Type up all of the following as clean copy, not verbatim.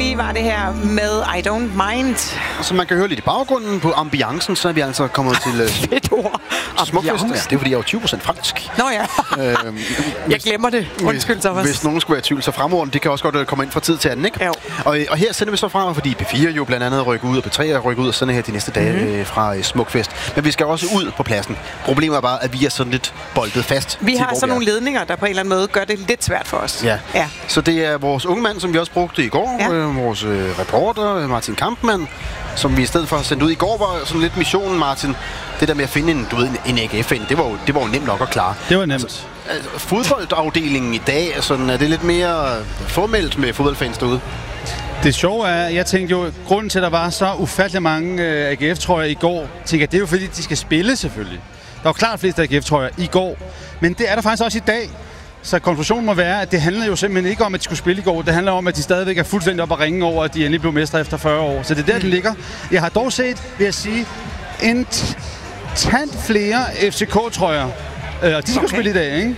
lige var det her med I Don't Mind. Så man kan høre lidt i baggrunden på ambiancen, så er vi altså kommet til Fedt ord. Smukfest. Ja, det er fordi, jeg er jo 20% fransk. Nå ja. Jeg glemmer det. Undskyld, Thomas. Hvis nogen skulle være i tvivl, så fremordene, det kan også godt komme ind fra tid til anden, ikke? Jo. Og her sender vi så fra, fordi P4 jo blandt andet rykker ud, og P3 rykker ud, og sådan her de næste dage fra Smukfest. Men vi skal også ud på pladsen. Problemet er bare, at vi er sådan lidt boldet fast. Vi har sådan nogle ledninger, der på en eller anden måde gør det lidt svært for os. Ja. Så det er vores unge mand, som vi også brugte i går. Vores reporter, Martin Kampmann, som vi i stedet for at sende ud i går, var sådan lidt missionen, Martin. Det der med at finde en AGF-fan, det var jo nemt nok at klare. Det var nemt. Altså, fodboldafdelingen i dag, sådan, er det lidt mere formelt med fodboldfans derude? Det sjove er, jeg tænkte jo, grunden til, at der var så ufattelig mange AGF-trøjer i går, tænker jeg, det er jo fordi, de skal spille selvfølgelig. Der var klart flest AGF-trøjer i går, men det er der faktisk også i dag. Så konklusionen må være, at det handler jo simpelthen ikke om, at de skulle spille i går. Det handler om, at de stadigvæk er fuldstændig op at ringe over, at de endelig blev mestre efter 40 år. Så det er der, den ligger. Jeg har dog set, vil jeg sige, en tand flere FCK-trøjer. Og de skal spille i dag, ikke?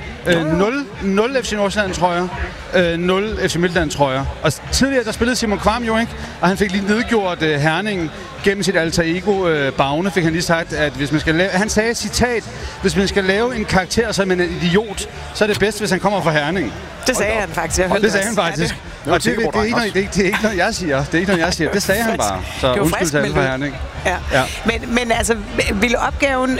0 FC Nordsjælland-trøjer, 0 FC Midtjylland-trøjer. Og tidligere, der spillede Simon Kvam jo, ikke? Og han fik lige nedgjort Herning gennem sit alter ego Bagne, fik han lige sagt, at hvis man skal lave... Han sagde, citat, hvis man skal lave en karakter som en idiot, så er det bedst, hvis han kommer fra Herning. Det sagde han faktisk. Det sagde han faktisk. Og det er ikke noget, jeg siger. Det er ikke noget, jeg siger. Det sagde han bare. Så undskyld til alle fra Herning. Ja. Men altså, ville opgaven...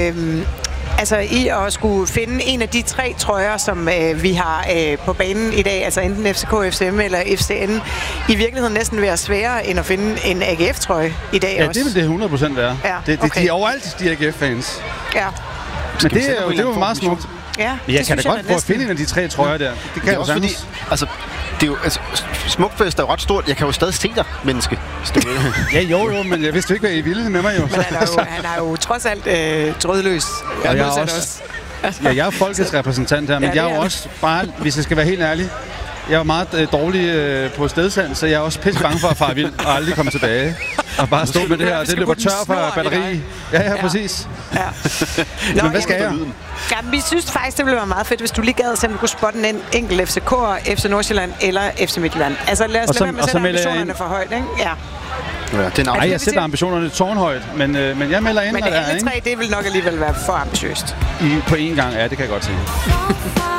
Altså i at skulle finde en af de 3 trøjer, som vi har på banen i dag, altså enten FCK, FCM eller FCN, i virkeligheden næsten være sværere end at finde en AGF-trøje i dag også. Ja, det vil det 100% være. Ja, okay. De er overalt, de AGF-fans. Ja. Men det er jo meget smukt. Ja, jeg kan da godt prøve at finde en af de 3 trøjer der. Det kan jeg også fordi, altså, det er jo, altså, Smukfest er jo ret stort. Jeg kan jo stadig se dig, menneske. Ja, jo, men jeg vidste jo ikke, hvad I ville med mig jo. Men han er jo trods alt rødløs. Og jeg er jo folkets repræsentant her, men jeg er jo også bare, hvis jeg skal være helt ærlig, jeg er meget dårlig på stedsand, så jeg er også pisse bange for at fare vild og aldrig komme tilbage. Og bare stå med det her, det løber tør for batteri. Ja, præcis. Ja. Men hvad skal jeg? Jamen, vi synes faktisk, det ville være meget fedt, hvis du lige gad at kunne spotte en enkelt FCK, FC Nordsjælland eller FC Midtjylland. Altså lad os lade være med at sætte ambitionerne for højt, ikke? Ja. Nej, jeg sætter ambitionerne tårnhøjt, men jeg melder ind, men alle 3, det vil nok alligevel være for ambitiøst. På én gang, ja, det kan jeg godt se.